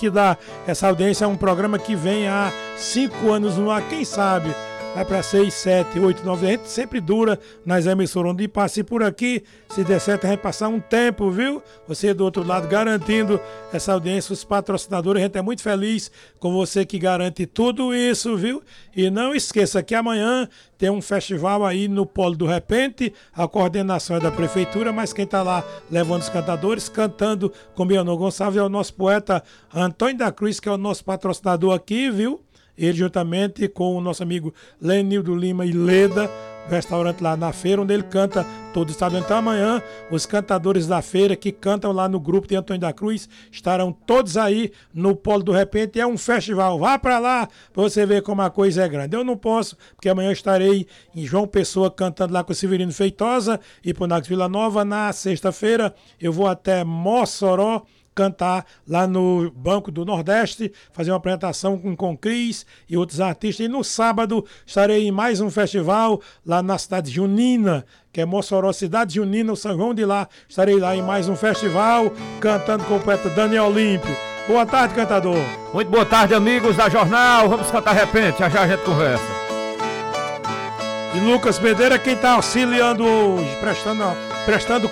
que dá essa audiência. É um programa que vem há 5 anos no ar, quem sabe vai para 6, 7, 8, 9, a gente sempre dura nas emissoras onde passe por aqui, se der certo a gente passar um tempo, viu? Você do outro lado garantindo essa audiência, os patrocinadores, a gente é muito feliz com você que garante tudo isso, viu? E não esqueça que amanhã tem um festival aí no Polo do Repente, a coordenação é da prefeitura, mas quem tá lá levando os cantadores, cantando com Bianor Gonçalves é o nosso poeta Antônio da Cruz, que é o nosso patrocinador aqui, viu? Ele juntamente com o nosso amigo Lenildo Lima e Leda, restaurante lá na feira, onde ele canta todo o estado. Então amanhã os cantadores da feira que cantam lá no grupo de Antônio da Cruz estarão todos aí no Polo do Repente. É um festival, vá pra lá pra você ver como a coisa é grande. Eu não posso, porque amanhã eu estarei em João Pessoa cantando lá com o Severino Feitosa e por Nax Vila Nova. Na sexta-feira eu vou até Mossoró cantar lá no Banco do Nordeste, fazer uma apresentação com Cris e outros artistas. E no sábado estarei em mais um festival lá na cidade junina, que é Mossoró, cidade junina, o São João de lá. Estarei lá em mais um festival, cantando com o poeta Daniel Olímpio. Boa tarde, cantador. Muito boa tarde, amigos da Jornal. Vamos cantar repente, já a gente conversa. E Lucas Medeira, quem está auxiliando hoje, prestando